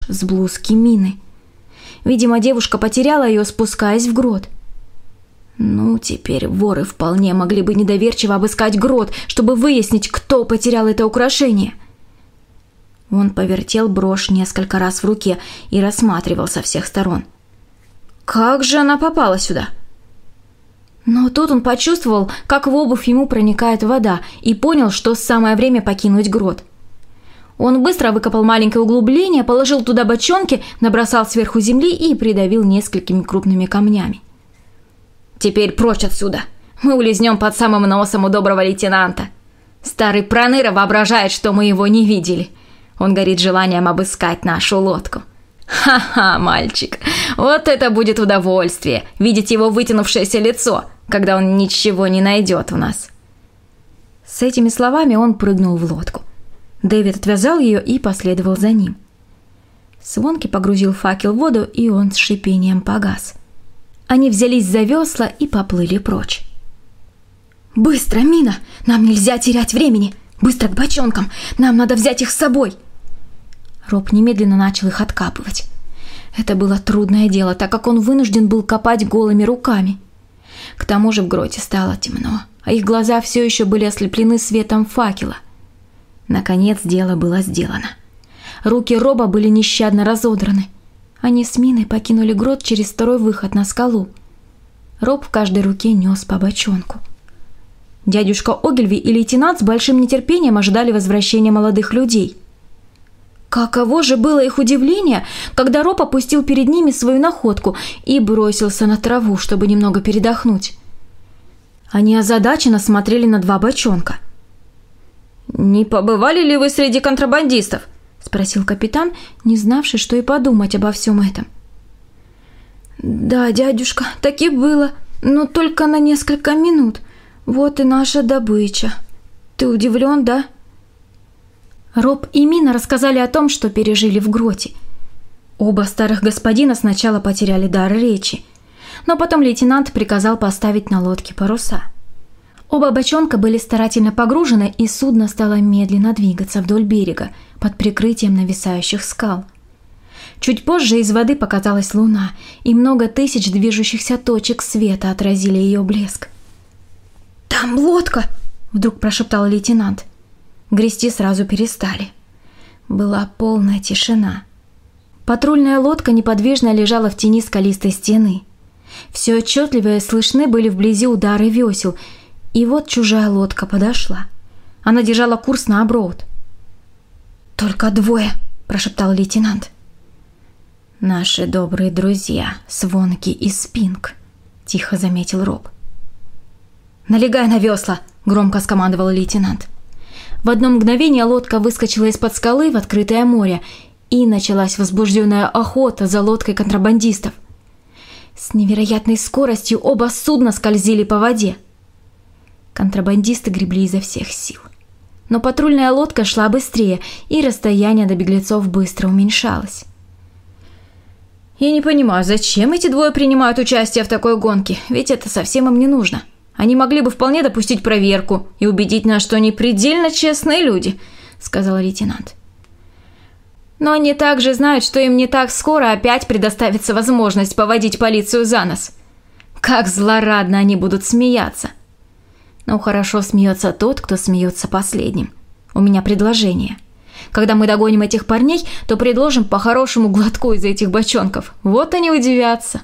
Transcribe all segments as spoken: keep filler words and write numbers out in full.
с блузки Мины. Видимо, девушка потеряла ее, спускаясь в грот. Ну, теперь воры вполне могли бы недоверчиво обыскать грот, чтобы выяснить, кто потерял это украшение. Он повертел брошь несколько раз в руке и рассматривал со всех сторон. Как же она попала сюда? Но тут он почувствовал, как в обувь ему проникает вода, и понял, что самое время покинуть грот. Он быстро выкопал маленькое углубление, положил туда бочонки, набросал сверху земли и придавил несколькими крупными камнями. «Теперь прочь отсюда! Мы улизнем под самым носом у доброго лейтенанта. Старый проныра воображает, что мы его не видели. Он горит желанием обыскать нашу лодку. Ха-ха, мальчик, вот это будет удовольствие, видеть его вытянувшееся лицо, когда он ничего не найдет у нас». С этими словами он прыгнул в лодку. Дэвид отвязал ее и последовал за ним. Свонки погрузил факел в воду, и он с шипением погас. Они взялись за весла и поплыли прочь. «Быстро, Мина! Нам нельзя терять времени! Быстро к бочонкам! Нам надо взять их с собой!» Роб немедленно начал их откапывать. Это было трудное дело, так как он вынужден был копать голыми руками. К тому же в гроте стало темно, а их глаза все еще были ослеплены светом факела. Наконец дело было сделано. Руки Роба были нещадно разодраны. Они с Миной покинули грот через второй выход на скалу. Роб в каждой руке нес по бочонку. Дядюшка Огильви и лейтенант с большим нетерпением ожидали возвращения молодых людей. Каково же было их удивление, когда Роб опустил перед ними свою находку и бросился на траву, чтобы немного передохнуть. Они озадаченно смотрели на два бочонка. «Не побывали ли вы среди контрабандистов?» – спросил капитан, не знавший, что и подумать обо всем этом. «Да, дядюшка, так и было, но только на несколько минут. Вот и наша добыча. Ты удивлен, да?» Роб и Мина рассказали о том, что пережили в гроте. Оба старых господина сначала потеряли дар речи, но потом лейтенант приказал поставить на лодке паруса. Оба бочонка были старательно погружены, и судно стало медленно двигаться вдоль берега под прикрытием нависающих скал. Чуть позже из воды показалась луна, и много тысяч движущихся точек света отразили ее блеск. «Там лодка!» – вдруг прошептал лейтенант. Грести сразу перестали. Была полная тишина. Патрульная лодка неподвижно лежала в тени скалистой стены. Все отчетливее слышны были вблизи удары весел, и вот чужая лодка подошла. Она держала курс на оброд. «Только двое», – прошептал лейтенант. «Наши добрые друзья, Свонки и Спинк», – тихо заметил Роб. «Налегай на весла», – громко скомандовал лейтенант. В одно мгновение лодка выскочила из-под скалы в открытое море, и началась возбужденная охота за лодкой контрабандистов. С невероятной скоростью оба судна скользили по воде. Контрабандисты гребли изо всех сил. Но патрульная лодка шла быстрее, и расстояние до беглецов быстро уменьшалось. «Я не понимаю, зачем эти двое принимают участие в такой гонке, ведь это совсем им не нужно. Они могли бы вполне допустить проверку и убедить нас, что они предельно честные люди», – сказал лейтенант. «Но они также знают, что им не так скоро опять предоставится возможность поводить полицию за нос. Как злорадно они будут смеяться. Но хорошо смеется тот, кто смеется последним. У меня предложение. Когда мы догоним этих парней, то предложим по хорошему глотку из этих бочонков. Вот они удивятся».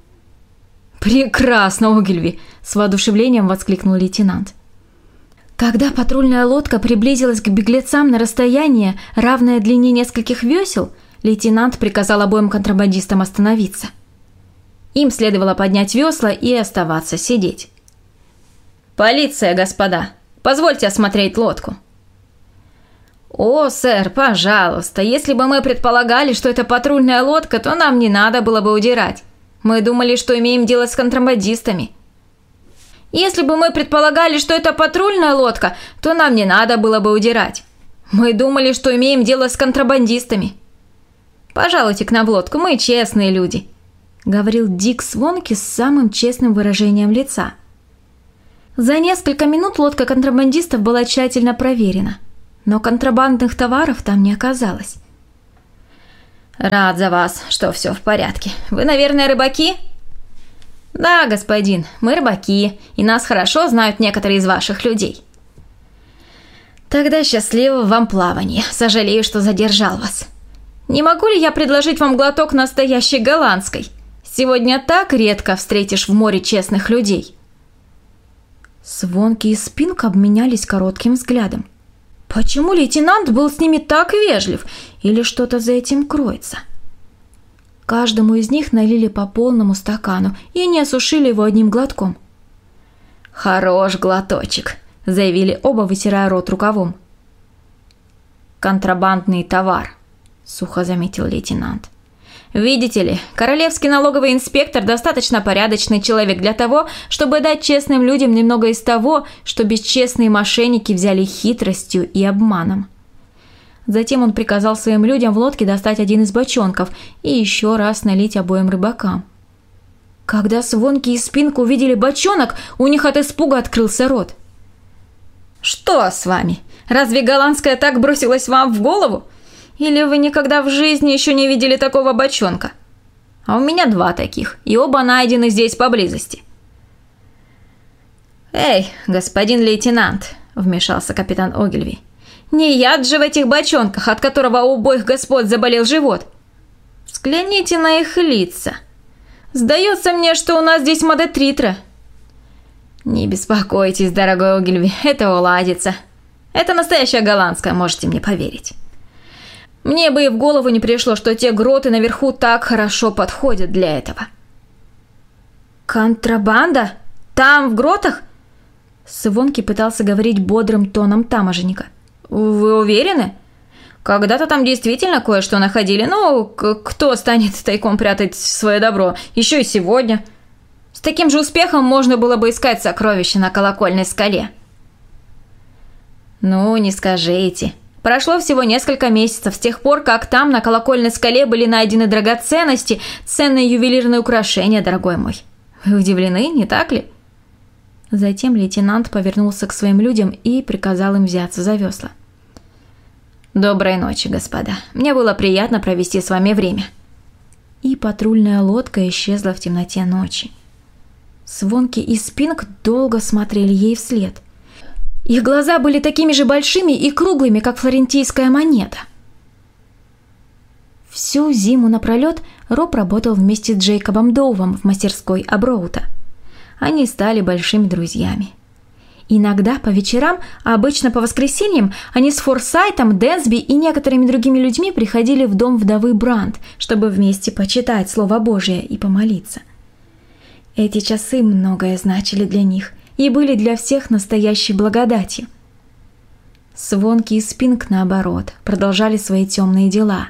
«Прекрасно, Огильви!» – с воодушевлением воскликнул лейтенант. Когда патрульная лодка приблизилась к беглецам на расстояние, равное длине нескольких весел, лейтенант приказал обоим контрабандистам остановиться. Им следовало поднять весла и оставаться сидеть. «Полиция, господа! Позвольте осмотреть лодку!» «О, сэр, пожалуйста, если бы мы предполагали, что это патрульная лодка, то нам не надо было бы удирать. Мы думали, что имеем дело с контрабандистами». «Если бы мы предполагали, что это патрульная лодка, то нам не надо было бы удирать. Мы думали, что имеем дело с контрабандистами». «Пожалуйте к нам в лодку, мы честные люди», – говорил Дик Свонки с самым честным выражением лица. За несколько минут лодка контрабандистов была тщательно проверена, но контрабандных товаров там не оказалось. «Рад за вас, что все в порядке. Вы, наверное, рыбаки?» «Да, господин, мы рыбаки, и нас хорошо знают некоторые из ваших людей». «Тогда счастливого вам плавания. Сожалею, что задержал вас. Не могу ли я предложить вам глоток настоящей голландской? Сегодня так редко встретишь в море честных людей». Свонки и Спинк обменялись коротким взглядом. Почему лейтенант был с ними так вежлив? Или что-то за этим кроется? Каждому из них налили по полному стакану и не осушили его одним глотком. «Хорош глоточек», — заявили оба, вытирая рот рукавом. «Контрабандный товар», — сухо заметил лейтенант. «Видите ли, королевский налоговый инспектор достаточно порядочный человек для того, чтобы дать честным людям немного из того, что бесчестные мошенники взяли хитростью и обманом». Затем он приказал своим людям в лодке достать один из бочонков и еще раз налить обоим рыбакам. Когда Свонки и Спинк увидели бочонок, у них от испуга открылся рот. «Что с вами? Разве голландская так бросилась вам в голову? Или вы никогда в жизни еще не видели такого бочонка? А у меня два таких, и оба найдены здесь поблизости». «Эй, господин лейтенант», – вмешался капитан Огильви, – «не яд же в этих бочонках, от которого у обоих господ заболел живот? Взгляните на их лица. Сдается мне, что у нас здесь модетритра». «Не беспокойтесь, дорогой Огильви, это уладится. Это настоящая голландская, можете мне поверить. Мне бы и в голову не пришло, что те гроты наверху так хорошо подходят для этого». «Контрабанда? Там, в гротах?» Свонки пытался говорить бодрым тоном таможенника. «Вы уверены? Когда-то там действительно кое-что находили, но кто станет тайком прятать свое добро, еще и сегодня? С таким же успехом можно было бы искать сокровища на колокольной скале». «Ну, не скажите. Прошло всего несколько месяцев с тех пор, как там на колокольной скале были найдены драгоценности, ценные ювелирные украшения, дорогой мой. Вы удивлены, не так ли?» Затем лейтенант повернулся к своим людям и приказал им взяться за весла. «Доброй ночи, господа. Мне было приятно провести с вами время». И патрульная лодка исчезла в темноте ночи. Свонки и Спинк долго смотрели ей вслед. Их глаза были такими же большими и круглыми, как флорентийская монета. Всю зиму напролет Роб работал вместе с Джейкобом Доувом в мастерской Аброута. Они стали большими друзьями. Иногда по вечерам, а обычно по воскресеньям, они с Форсайтом, Дэнсби и некоторыми другими людьми приходили в дом вдовы Брандт, чтобы вместе почитать Слово Божие и помолиться. Эти часы многое значили для них и были для всех настоящей благодатью. Свонки и Спинк, наоборот, продолжали свои темные дела.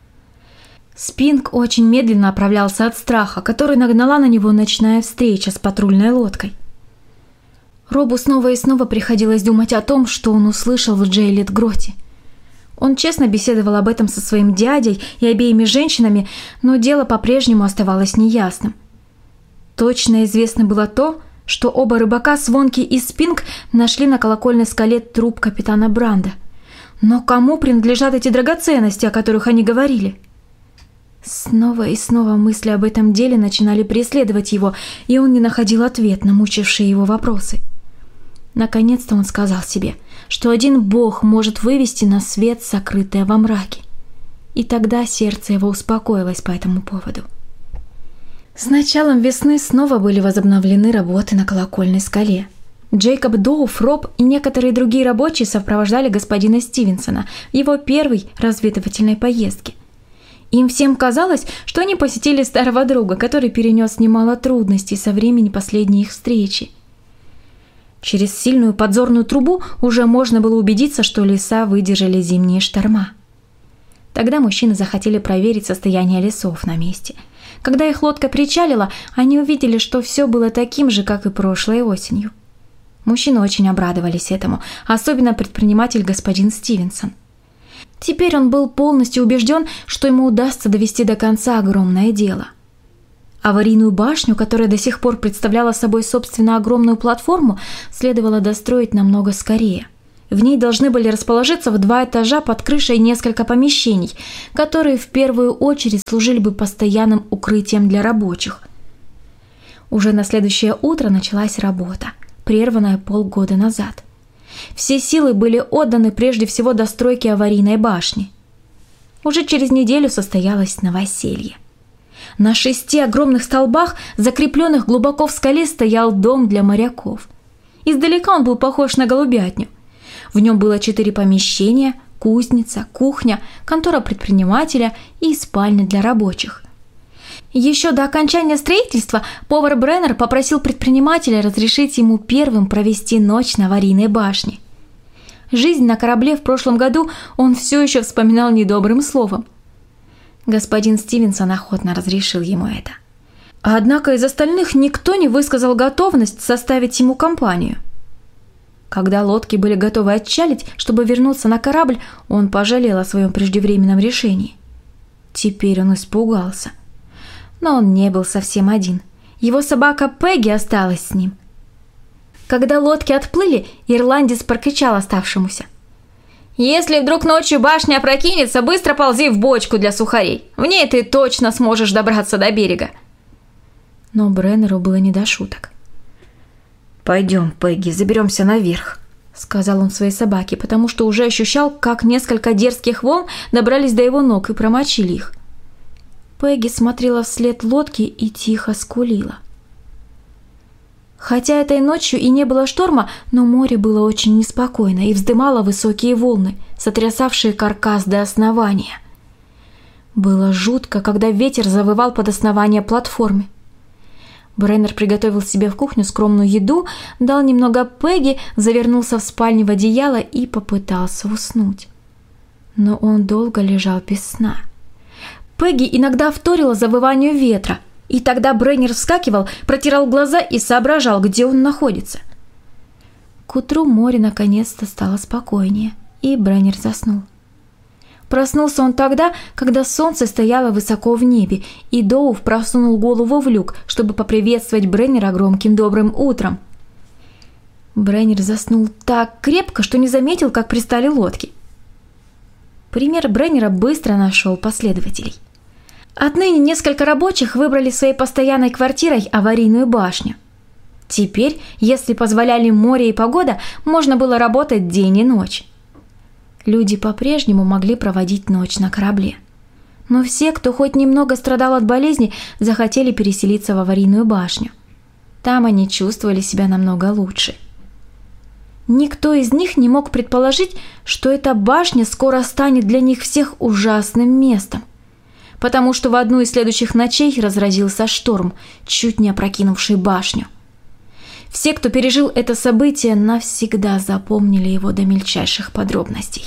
Спинк очень медленно оправлялся от страха, который нагнала на него ночная встреча с патрульной лодкой. Робу снова и снова приходилось думать о том, что он услышал в Джейлет-гроте. Он честно беседовал об этом со своим дядей и обеими женщинами, но дело по-прежнему оставалось неясным. Точно известно было то, что оба рыбака, Свонки и Спинк, нашли на колокольной скале труп капитана Бранда. Но кому принадлежат эти драгоценности, о которых они говорили? Снова и снова мысли об этом деле начинали преследовать его, и он не находил ответ на мучившие его вопросы. Наконец-то он сказал себе, что один Бог может вывести на свет сокрытое во мраке. И тогда сердце его успокоилось по этому поводу. С началом весны снова были возобновлены работы на колокольной скале. Джейкоб Доув, Роб и некоторые другие рабочие сопровождали господина Стивенсона в его первой разведывательной поездке. Им всем казалось, что они посетили старого друга, который перенес немало трудностей со времени последней их встречи. Через сильную подзорную трубу уже можно было убедиться, что леса выдержали зимние шторма. Тогда мужчины захотели проверить состояние лесов на месте. Когда их лодка причалила, они увидели, что все было таким же, как и прошлой осенью. Мужчины очень обрадовались этому, особенно предприниматель господин Стивенсон. Теперь он был полностью убежден, что ему удастся довести до конца огромное дело. Аварийную башню, которая до сих пор представляла собой собственно огромную платформу, следовало достроить намного скорее. В ней должны были расположиться в два этажа под крышей несколько помещений, которые в первую очередь служили бы постоянным укрытием для рабочих. Уже на следующее утро началась работа, прерванная полгода назад. Все силы были отданы прежде всего достройке аварийной башни. Уже через неделю состоялось новоселье. На шести огромных столбах, закрепленных глубоко в скале, стоял дом для моряков. Издалека он был похож на голубятню. В нем было четыре помещения: кузница, кухня, контора предпринимателя и спальня для рабочих. Еще до окончания строительства повар Бреннер попросил предпринимателя разрешить ему первым провести ночь на аварийной башне. Жизнь на корабле в прошлом году он все еще вспоминал недобрым словом. Господин Стивенсон охотно разрешил ему это. Однако из остальных никто не высказал готовность составить ему компанию. Когда лодки были готовы отчалить, чтобы вернуться на корабль, он пожалел о своем преждевременном решении. Теперь он испугался. Но он не был совсем один. Его собака Пегги осталась с ним. Когда лодки отплыли, ирландец прокричал оставшемуся: «Если вдруг ночью башня опрокинется, быстро ползи в бочку для сухарей. В ней ты точно сможешь добраться до берега». Но Бреннеру было не до шуток. «Пойдем, Пегги, заберемся наверх», — сказал он своей собаке, потому что уже ощущал, как несколько дерзких волн добрались до его ног и промочили их. Пегги смотрела вслед лодки и тихо скулила. Хотя этой ночью и не было шторма, но море было очень неспокойно и вздымало высокие волны, сотрясавшие каркас до основания. Было жутко, когда ветер завывал под основание платформы. Бреннер приготовил себе в кухню скромную еду, дал немного Пегги, завернулся в спальне в одеяло и попытался уснуть. Но он долго лежал без сна. Пегги иногда вторила завыванию ветра, и тогда Бреннер вскакивал, протирал глаза и соображал, где он находится. К утру море наконец-то стало спокойнее, и Бреннер заснул. Проснулся он тогда, когда солнце стояло высоко в небе, и Доув просунул голову в люк, чтобы поприветствовать Бреннера громким добрым утром. Бреннер заснул так крепко, что не заметил, как пристали лодки. Пример Бреннера быстро нашел последователей. Отныне несколько рабочих выбрали своей постоянной квартирой аварийную башню. Теперь, если позволяли море и погода, можно было работать день и ночь. Люди по-прежнему могли проводить ночь на корабле. Но все, кто хоть немного страдал от болезни, захотели переселиться в аварийную башню. Там они чувствовали себя намного лучше. Никто из них не мог предположить, что эта башня скоро станет для них всех ужасным местом, потому что в одну из следующих ночей разразился шторм, чуть не опрокинувший башню. Все, кто пережил это событие, навсегда запомнили его до мельчайших подробностей.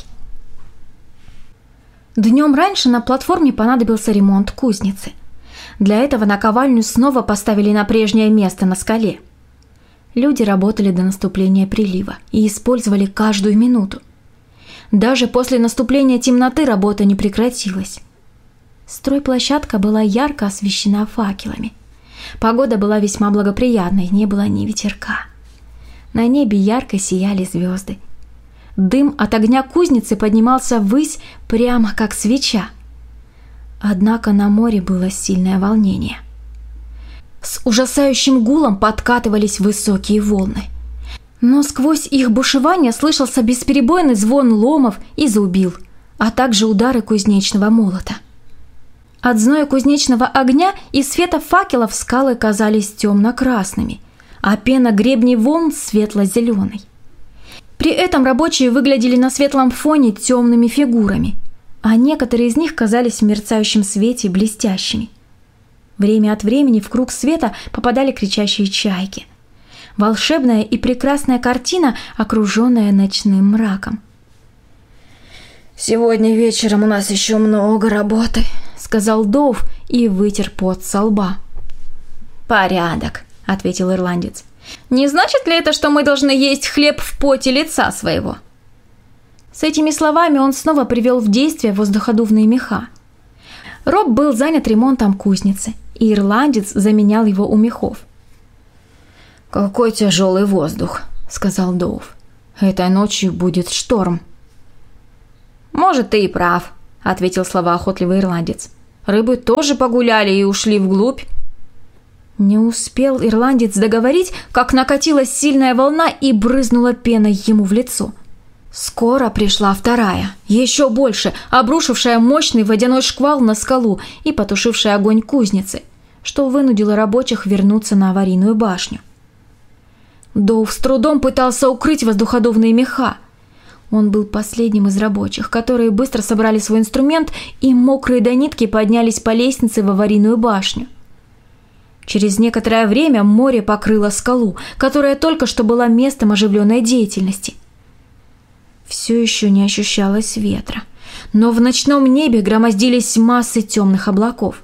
Днем раньше на платформе понадобился ремонт кузницы. Для этого наковальню снова поставили на прежнее место на скале. Люди работали до наступления прилива и использовали каждую минуту. Даже после наступления темноты работа не прекратилась. Стройплощадка была ярко освещена факелами. Погода была весьма благоприятной, не было ни ветерка. На небе ярко сияли звезды. Дым от огня кузницы поднимался ввысь, прямо как свеча. Однако на море было сильное волнение. С ужасающим гулом подкатывались высокие волны. Но сквозь их бушевание слышался бесперебойный звон ломов и зубил, а также удары кузнечного молота. От зноя кузнечного огня и света факелов скалы казались темно-красными, а пена гребней волн светло-зеленой. При этом рабочие выглядели на светлом фоне темными фигурами, а некоторые из них казались в мерцающем свете блестящими. Время от времени в круг света попадали кричащие чайки. Волшебная и прекрасная картина, окруженная ночным мраком. «Сегодня вечером у нас еще много работы», — сказал Доув и вытер пот со лба. «Порядок», — ответил ирландец. «Не значит ли это, что мы должны есть хлеб в поте лица своего?» С этими словами он снова привел в действие воздуходувные меха. Роб был занят ремонтом кузницы, и ирландец заменял его у мехов. «Какой тяжелый воздух», — сказал Доув. Этой ночью будет шторм». «Может, ты и прав», – ответил словоохотливый ирландец. «Рыбы тоже погуляли и ушли вглубь». Не успел ирландец договорить, как накатилась сильная волна и брызнула пеной ему в лицо. Скоро пришла вторая, еще больше, обрушившая мощный водяной шквал на скалу и потушившая огонь кузницы, что вынудило рабочих вернуться на аварийную башню. Доув с трудом пытался укрыть воздуходувные меха. Он был последним из рабочих, которые быстро собрали свой инструмент и, мокрые до нитки, поднялись по лестнице в аварийную башню. Через некоторое время море покрыло скалу, которая только что была местом оживленной деятельности. Все еще не ощущалось ветра, но в ночном небе громоздились массы темных облаков.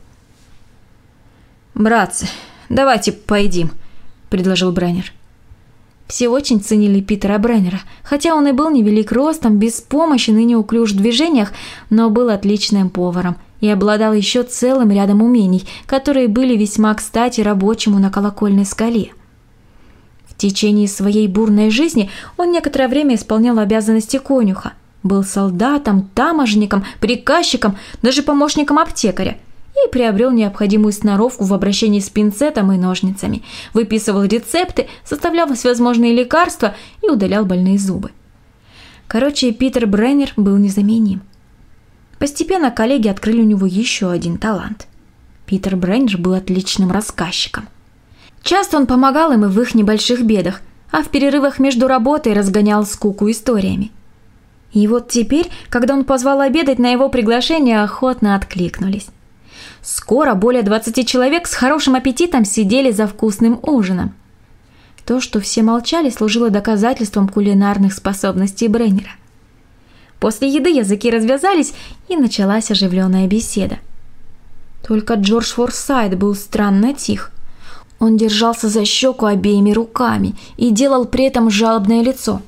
«Братцы, давайте поедим», – предложил Бреннер. Все очень ценили Питера Бреннера, хотя он и был невелик ростом, беспомощен и неуклюж в движениях, но был отличным поваром и обладал еще целым рядом умений, которые были весьма кстати рабочему на колокольной скале. В течение своей бурной жизни он некоторое время исполнял обязанности конюха, был солдатом, таможенником, приказчиком, даже помощником аптекаря и приобрел необходимую сноровку в обращении с пинцетом и ножницами, выписывал рецепты, составлял всевозможные лекарства и удалял больные зубы. Короче, Питер Бреннер был незаменим. Постепенно коллеги открыли у него еще один талант. Питер Бреннер был отличным рассказчиком. Часто он помогал им и в их небольших бедах, а в перерывах между работой разгонял скуку историями. И вот теперь, когда он позвал обедать, на его приглашение охотно откликнулись. Скоро более двадцати человек с хорошим аппетитом сидели за вкусным ужином. То, что все молчали, служило доказательством кулинарных способностей Бреннера. После еды языки развязались, и началась оживленная беседа. Только Джордж Форсайт был странно тих. Он держался за щеку обеими руками и делал при этом жалобное лицо.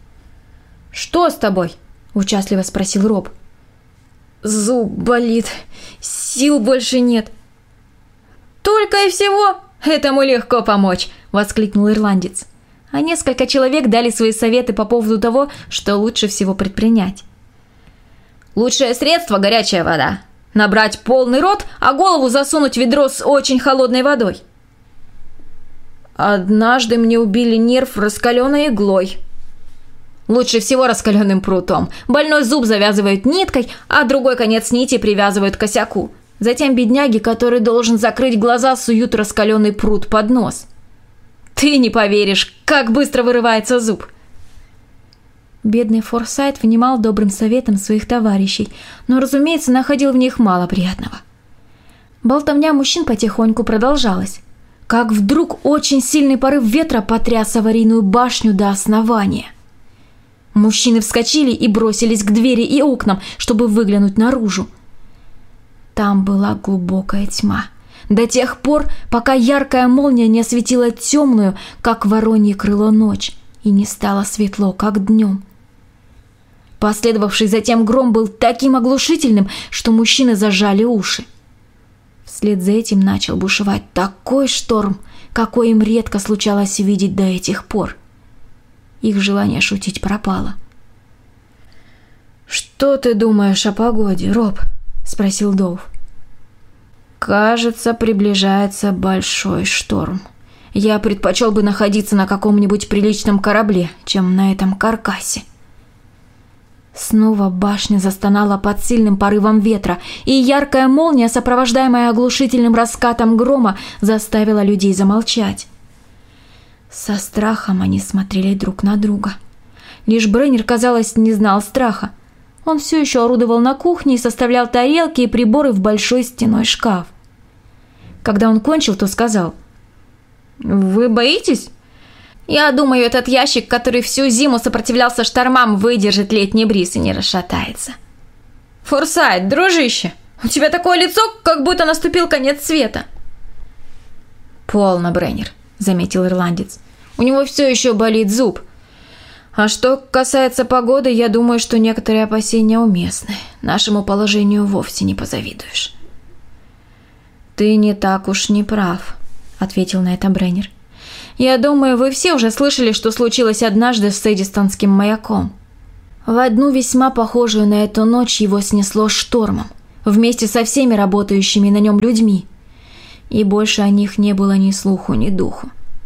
«Что с тобой?» – участливо спросил Роб. «Зуб болит, сил больше нет». «Только и всего? Этому легко помочь!» – воскликнул ирландец. А несколько человек дали свои советы по поводу того, что лучше всего предпринять. «Лучшее средство – горячая вода. Набрать полный рот, а голову засунуть в ведро с очень холодной водой». «Однажды мне убили нерв раскаленной иглой». «Лучше всего раскаленным прутом. Больной зуб завязывают ниткой, а другой конец нити привязывают к косяку. Затем бедняге, который должен закрыть глаза, суют раскаленный прут под нос. Ты не поверишь, как быстро вырывается зуб». Бедный Форсайт внимал добрым советам своих товарищей, но, разумеется, находил в них мало приятного. Болтовня мужчин потихоньку продолжалась, как вдруг очень сильный порыв ветра потряс аварийную башню до основания. Мужчины вскочили и бросились к двери и окнам, чтобы выглянуть наружу. Там была глубокая тьма, до тех пор, пока яркая молния не осветила темную, как воронье крыло, ночь, и не стало светло, как днем. Последовавший затем гром был таким оглушительным, что мужчины зажали уши. Вслед за этим начал бушевать такой шторм, какой им редко случалось видеть до этих пор. Их желание шутить пропало. «Что ты думаешь о погоде, Роб?» – спросил Доув. «Кажется, приближается большой шторм. Я предпочел бы находиться на каком-нибудь приличном корабле, чем на этом каркасе». Снова башня застонала под сильным порывом ветра, и яркая молния, сопровождаемая оглушительным раскатом грома, заставила людей замолчать. Со страхом они смотрели друг на друга. Лишь Бреннер, казалось, не знал страха. Он все еще орудовал на кухне и составлял тарелки и приборы в большой стенной шкаф. Когда он кончил, то сказал: «Вы боитесь? Я думаю, этот ящик, который всю зиму сопротивлялся штормам, выдержит летний бриз и не расшатается». «Форсайт, дружище, у тебя такое лицо, как будто наступил конец света». «Полно, Бреннер», — заметил ирландец. «У него все еще болит зуб. А что касается погоды, я думаю, что некоторые опасения уместны. Нашему положению вовсе не позавидуешь». «Ты не так уж не прав», — ответил на это Бреннер. Я думаю, вы все уже слышали, что случилось однажды с Эдистонским маяком. В одну весьма похожую на эту ночь его снесло штормом, вместе со всеми работающими на нем людьми. И больше о них не было ни слуху, ни духу.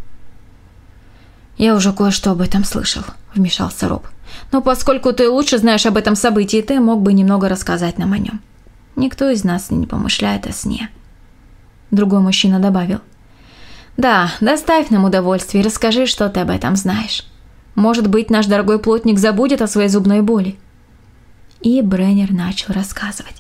«Я уже кое-что об этом слышал», – вмешался Роб. «Но поскольку ты лучше знаешь об этом событии, ты мог бы немного рассказать нам о нем. Никто из нас не помышляет о сне». Другой мужчина добавил: «Да, доставь нам удовольствие и расскажи, что ты об этом знаешь. Может быть, наш дорогой плотник забудет о своей зубной боли». И Бреннер начал рассказывать.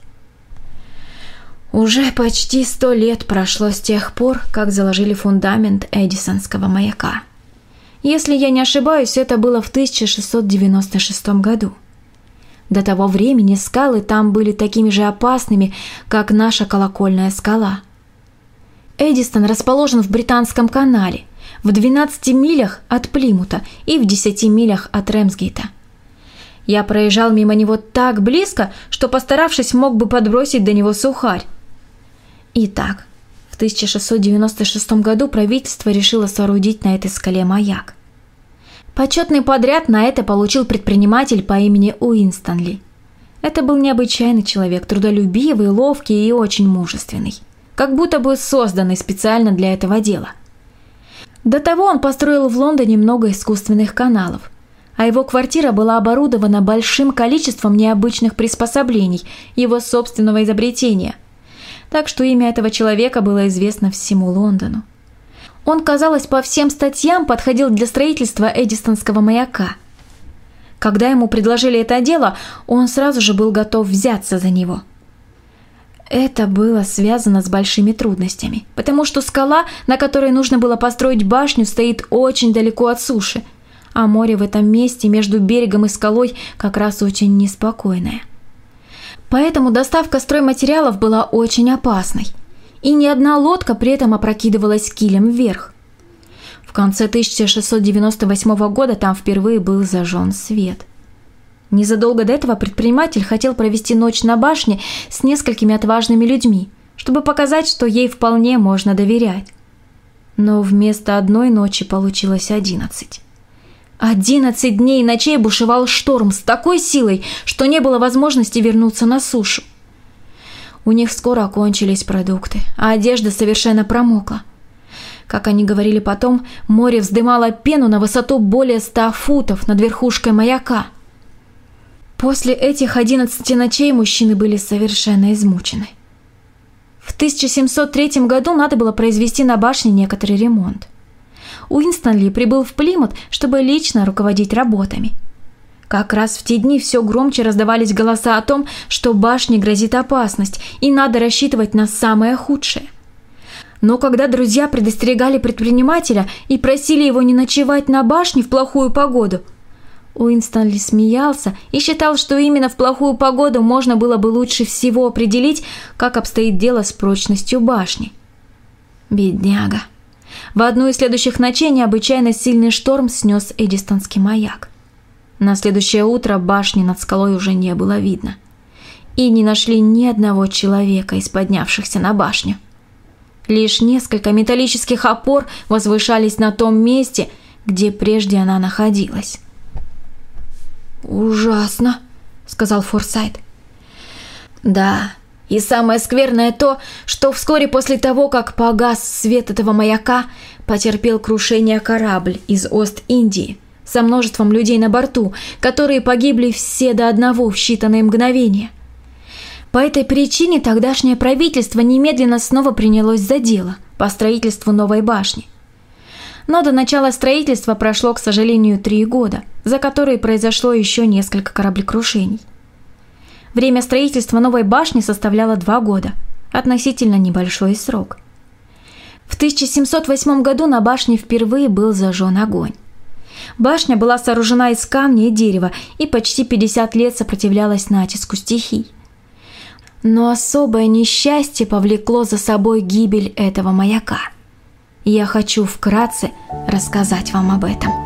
Уже почти сто лет прошло с тех пор, как заложили фундамент Эдисонского маяка. Если я не ошибаюсь, это было в тысяча шестьсот девяносто шестом году. До того времени скалы там были такими же опасными, как наша колокольная скала. Эдистон расположен в Британском канале, в двенадцати милях от Плимута и в десяти милях от Рэмсгейта. Я проезжал мимо него так близко, что, постаравшись, мог бы подбросить до него сухарь. Итак, в тысяча шестьсот девяносто шестом году правительство решило соорудить на этой скале маяк. Почетный подряд на это получил предприниматель по имени Уинстонли. Это был необычайный человек, трудолюбивый, ловкий и очень мужественный, как будто бы созданный специально для этого дела. До того он построил в Лондоне много искусственных каналов, а его квартира была оборудована большим количеством необычных приспособлений его собственного изобретения, так что имя этого человека было известно всему Лондону. Он, казалось, по всем статьям подходил для строительства Эдистонского маяка. Когда ему предложили это дело, он сразу же был готов взяться за него. Это было связано с большими трудностями, потому что скала, на которой нужно было построить башню, стоит очень далеко от суши, а море в этом месте между берегом и скалой как раз очень неспокойное. Поэтому доставка стройматериалов была очень опасной, и ни одна лодка при этом опрокидывалась килем вверх. В конце тысяча шестьсот девяносто восьмого года там впервые был зажжен свет. Незадолго до этого предприниматель хотел провести ночь на башне с несколькими отважными людьми, чтобы показать, что ей вполне можно доверять. Но вместо одной ночи получилось одиннадцать. Одиннадцать дней и ночей бушевал шторм с такой силой, что не было возможности вернуться на сушу. У них скоро кончились продукты, а одежда совершенно промокла. Как они говорили потом, море вздымало пену на высоту более ста футов над верхушкой маяка. После этих одиннадцати ночей мужчины были совершенно измучены. В тысяча семьсот третьем году надо было произвести на башне некоторый ремонт. Уинстонли прибыл в Плимут, чтобы лично руководить работами. Как раз в те дни все громче раздавались голоса о том, что башне грозит опасность и надо рассчитывать на самое худшее. Но когда друзья предостерегали предпринимателя и просили его не ночевать на башне в плохую погоду, Уинстонли смеялся и считал, что именно в плохую погоду можно было бы лучше всего определить, как обстоит дело с прочностью башни. Бедняга. В одну из следующих ночей необычайно сильный шторм снес Эдистонский маяк. На следующее утро башни над скалой уже не было видно. И не нашли ни одного человека из поднявшихся на башню. Лишь несколько металлических опор возвышались на том месте, где прежде она находилась. «Ужасно», — сказал Форсайт. «Да, и самое скверное то, что вскоре после того, как погас свет этого маяка, потерпел крушение корабль из Ост-Индии со множеством людей на борту, которые погибли все до одного в считанные мгновения. По этой причине тогдашнее правительство немедленно снова принялось за дело по строительству новой башни. Но до начала строительства прошло, к сожалению, три года, за которые произошло еще несколько кораблекрушений. Время строительства новой башни составляло два года, относительно небольшой срок. В тысяча семьсот восьмом году на башне впервые был зажжен огонь. Башня была сооружена из камня и дерева и почти пятьдесят лет сопротивлялась натиску стихий. Но особое несчастье повлекло за собой гибель этого маяка. Я хочу вкратце рассказать вам об этом.